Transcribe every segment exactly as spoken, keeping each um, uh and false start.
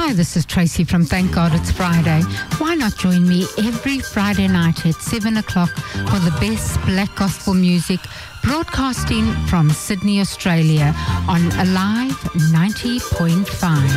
Hi, this is Tracy from Thank God It's Friday. Why not join me every Friday night at seven o'clock for the best black gospel music, broadcasting from Sydney, Australia on Alive ninety point five.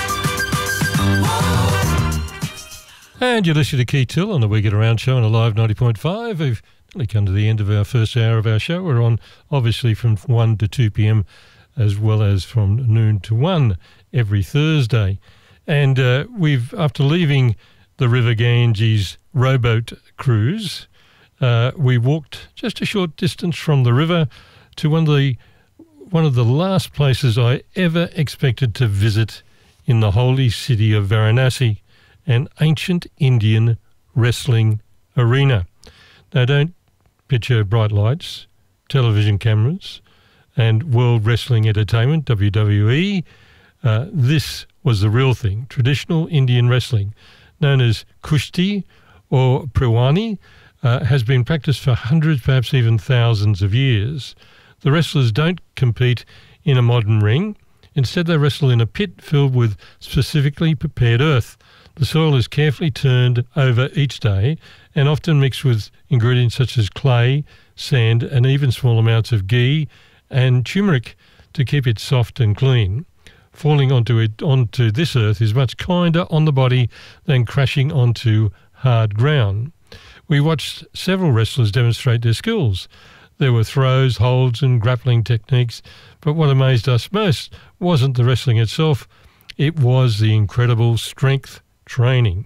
And you're listening to Keith Till on the We Get Around show on Alive ninety point five. We've only come to the end of our first hour of our show. We're on obviously from one to two p.m. as well as from noon to one every Thursday. And uh, we've, after leaving the River Ganges rowboat cruise, uh, we walked just a short distance from the river to one of the one of the last places I ever expected to visit in the holy city of Varanasi, an ancient Indian wrestling arena. Now, don't picture bright lights, television cameras, and World Wrestling Entertainment, W W E. Uh, this was the real thing. Traditional Indian wrestling, known as Kushti or Priwani, uh, has been practiced for hundreds, perhaps even thousands of years. The wrestlers don't compete in a modern ring. Instead, they wrestle in a pit filled with specifically prepared earth. The soil is carefully turned over each day and often mixed with ingredients such as clay, sand, and even small amounts of ghee and turmeric to keep it soft and clean. Falling onto it onto this earth is much kinder on the body than crashing onto hard ground. We watched several wrestlers demonstrate their skills. There were throws, holds, and grappling techniques, but what amazed us most wasn't the wrestling itself, it was the incredible strength training.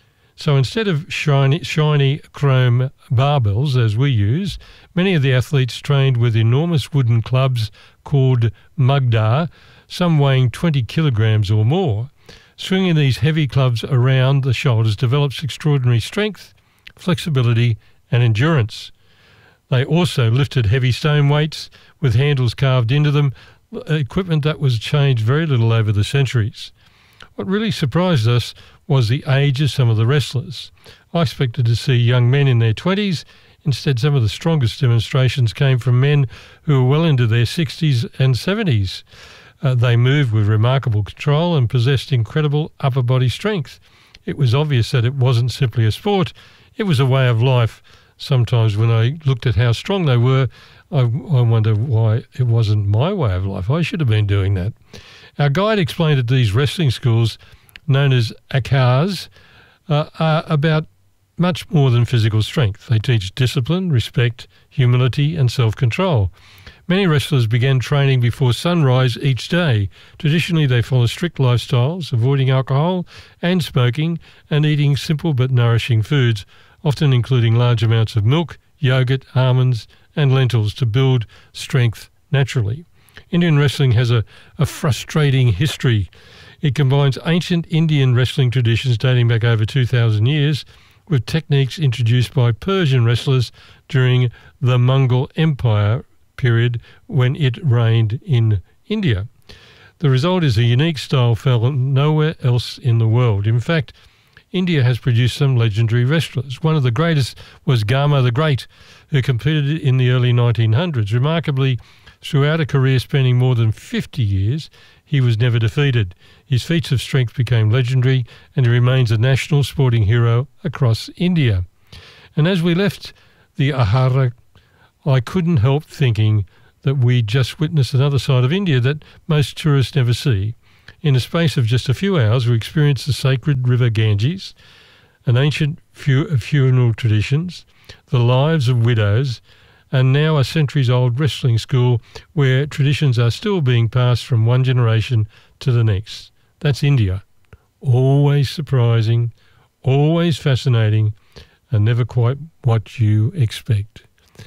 So instead of shiny, shiny chrome barbells, as we use, many of the athletes trained with enormous wooden clubs called mugdar, some weighing twenty kilograms or more. Swinging these heavy clubs around the shoulders develops extraordinary strength, flexibility, and endurance. They also lifted heavy stone weights with handles carved into them, equipment that was changed very little over the centuries. What really surprised us was the age of some of the wrestlers. I expected to see young men in their twenties. Instead, some of the strongest demonstrations came from men who were well into their sixties and seventies. Uh, they moved with remarkable control and possessed incredible upper body strength. It was obvious that it wasn't simply a sport, it was a way of life. Sometimes when I looked at how strong they were, I, I wonder why it wasn't my way of life. I should have been doing that. Our guide explained that these wrestling schools, known as akhades, uh, are about much more than physical strength. They teach discipline, respect, humility, and self-control. Many wrestlers began training before sunrise each day. Traditionally, they follow strict lifestyles, avoiding alcohol and smoking, and eating simple but nourishing foods, often including large amounts of milk, yogurt, almonds, and lentils to build strength naturally. Indian wrestling has a, a frustrating history. It combines ancient Indian wrestling traditions dating back over two thousand years with techniques introduced by Persian wrestlers during the Mughal Empire period when it reigned in India. The result is a unique style found nowhere else in the world. In fact, India has produced some legendary wrestlers. One of the greatest was Gama the Great, who competed in the early nineteen hundreds. Remarkably, throughout a career spanning more than fifty years, he was never defeated. His feats of strength became legendary, and he remains a national sporting hero across India. And as we left the Ahara, I couldn't help thinking that we just witnessed another side of India that most tourists never see. In the space of just a few hours, we experienced the sacred river Ganges, an ancient fu- funeral traditions, the lives of widows, and now a centuries-old wrestling school where traditions are still being passed from one generation to the next. That's India. Always surprising, always fascinating, and never quite what you expect.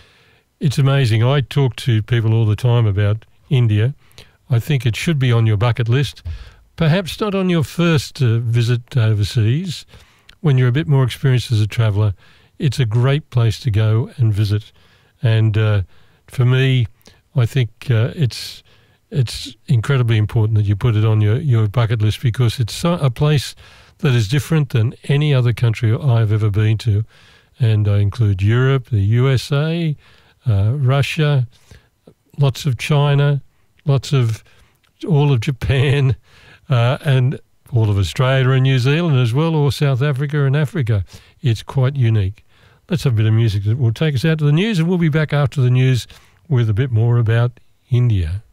It's amazing. I talk to people all the time about India. I think it should be on your bucket list. Perhaps not on your first uh, visit overseas. When you're a bit more experienced as a traveller, it's a great place to go and visit. And uh, for me, I think uh, it's it's incredibly important that you put it on your, your bucket list because it's so, a place that is different than any other country I've ever been to. And I include Europe, the U S A, uh, Russia, lots of China, lots of all of Japan, uh, and all of Australia and New Zealand as well, or South Africa and Africa. It's quite unique. Let's have a bit of music that will take us out to the news, and we'll be back after the news with a bit more about India.